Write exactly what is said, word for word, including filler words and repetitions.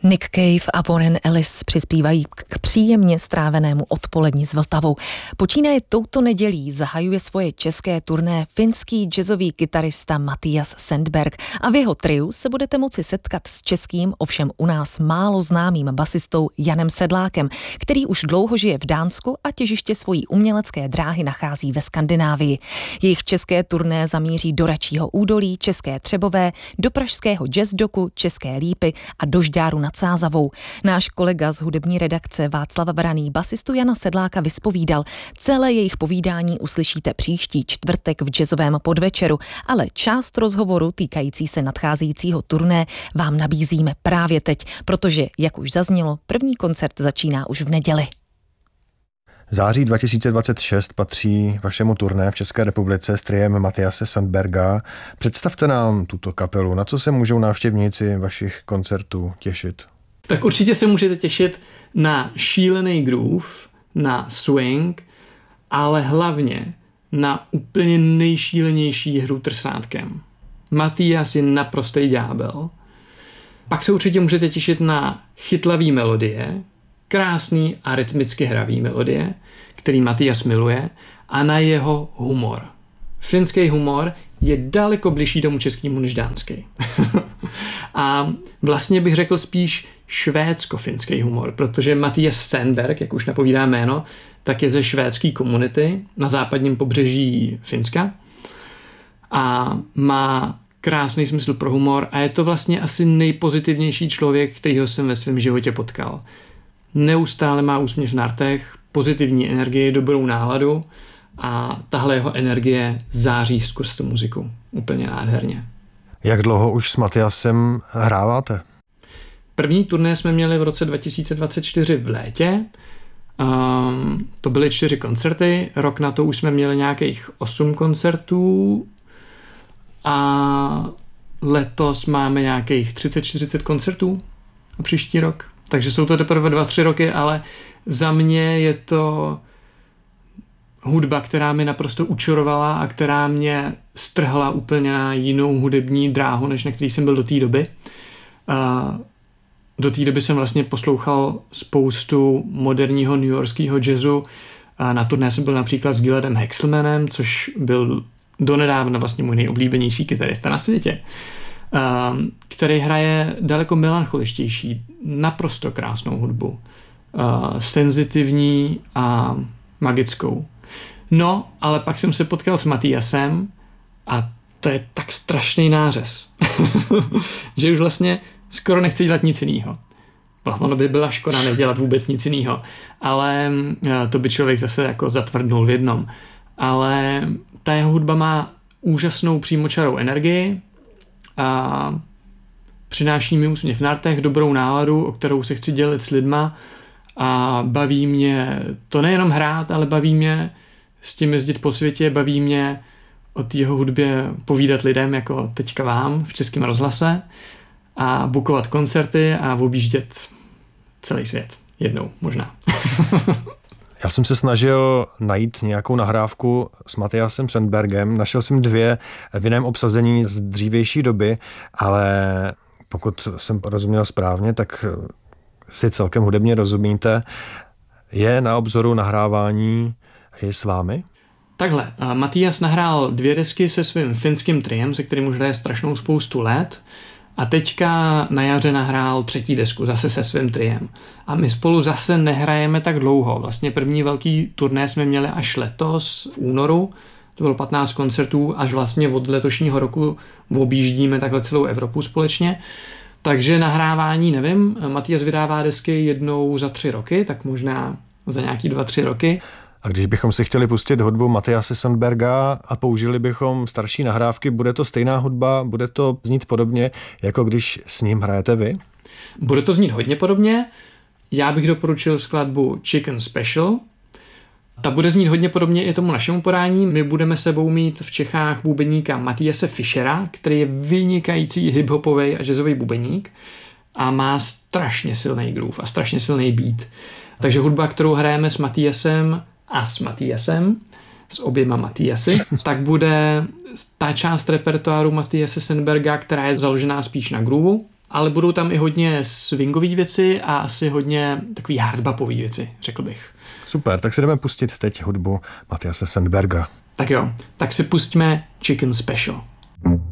Nick Cave a Warren Ellis přispívají k příjemně strávenému odpoledni s Vltavou. Počínaje touto nedělí zahajuje svoje české turné finský jazzový kytarista Mattias Sandberg a v jeho triu se budete moci setkat s českým, ovšem u nás málo známým basistou Janem Sedlákem, který už dlouho žije v Dánsku a těžiště svojí umělecké dráhy nachází ve Skandinávii. Jejich české turné zamíří do Račího údolí, České Třebové, do pražského jazzdoku, České Lípy a do Žďáru nad Sázavou. Náš kolega z hudební redakce Václav Vraný basistu Jana Sedláka vyspovídal. Celé jejich povídání uslyšíte příští čtvrtek v jazzovém podvečeru, ale část rozhovoru týkající se nadcházejícího turné vám nabízíme právě teď, protože, jak už zaznělo, první koncert začíná už v neděli. Září dva tisíce dvacet šest patří vašemu turné v České republice s triem Mattiase Sandberga. Představte nám tuto kapelu, na co se můžou návštěvníci vašich koncertů těšit? Tak určitě se můžete těšit na šílený groove, na swing, ale hlavně na úplně nejšílenější hru trsátkem. Mattias je naprostý ďábel. Pak se určitě můžete těšit na chytlavý melodie, krásný a rytmicky hravý melodie, který Mattias miluje, a na jeho humor. Finský humor je daleko bližší tomu českému než dánský. A vlastně bych řekl spíš švédsko-finský humor, protože Mattias Sandberg, jak už napovídá jméno, tak je ze švédské komunity na západním pobřeží Finska a má krásný smysl pro humor a je to vlastně asi nejpozitivnější člověk, kterýho jsem ve svém životě potkal. Neustále má úsměv na rtech, pozitivní energii, dobrou náladu a tahle jeho energie září skrz tu muziku. Úplně nádherně. Jak dlouho už s Mattiasem hráváte? První turné jsme měli v roce dva tisíce dvacet čtyři v létě. Um, to byly čtyři koncerty. Rok na to už jsme měli nějakých osm koncertů a letos máme nějakých třicet čtyřicet koncertů a příští rok. Takže jsou to teprve dva, tři roky, ale za mě je to hudba, která mi naprosto učarovala a která mě strhla úplně na jinou hudební dráhu, než na který jsem byl do té doby. Do té doby jsem vlastně poslouchal spoustu moderního newyorského jazzu. Na turné jsem byl například s Gilledem Hexelmanem, což byl donedávna vlastně můj nejoblíbenější kytarista na světě, který hraje daleko melancholičtější, naprosto krásnou hudbu. Senzitivní a magickou. No, ale pak jsem se potkal s Mattiasem a to je tak strašný nářez, že už vlastně skoro nechci dělat nic jinýho. Ono by byla škoda nedělat vůbec nic jinýho, ale to by člověk zase jako zatvrdnul v jednom. Ale ta jeho hudba má úžasnou přímočarou energii a přináší mi úsměv na rtech, dobrou náladu, o kterou se chci dělit s lidma a baví mě to nejenom hrát, ale baví mě s tím jezdit po světě, baví mě o té jeho hudbě povídat lidem, jako teďka vám v Českém rozhlase a bukovat koncerty a objíždět celý svět. Jednou možná. Já jsem se snažil najít nějakou nahrávku s Mattiasem Sandbergem. Našel jsem dvě v jiném obsazení z dřívější doby, ale pokud jsem rozuměl správně, tak si celkem hudebně rozumíte. Je na obzoru nahrávání i s vámi? Takhle, Mattias nahrál dvě desky se svým finským triem, se kterým už hraje strašnou spoustu let. A teďka na jaře nahrál třetí desku, zase se svým triem. A my spolu zase nehrajeme tak dlouho. Vlastně první velký turné jsme měli až letos v únoru. To bylo patnáct koncertů, až vlastně od letošního roku objíždíme takhle celou Evropu společně. Takže nahrávání, nevím, Mattias vydává desky jednou za tři roky, tak možná za nějaký dva, tři roky. A když bychom si chtěli pustit hudbu Mattiase Sandberga a použili bychom starší nahrávky, bude to stejná hudba, bude to znít podobně, jako když s ním hrajete vy? Bude to znít hodně podobně. Já bych doporučil skladbu Chicken Special. Ta bude znít hodně podobně i tomu našemu podání. My budeme sebou mít v Čechách bubeníka Mattiase Fischera, který je vynikající hiphopový a jazzový bubeník a má strašně silný groove a strašně silný beat. Takže hudba, kterou hrajeme s Mattiasem a s Mattiasem, s oběma Mattiasy, tak bude ta část repertoáru Mattiase Sandberga, která je založená spíš na grooveu, ale budou tam i hodně swingové věci a asi hodně takový hardbopové věci, řekl bych. Super, tak si jdeme pustit teď hudbu Mathiase Sandberga. Tak jo, tak si pustíme Chicken Special.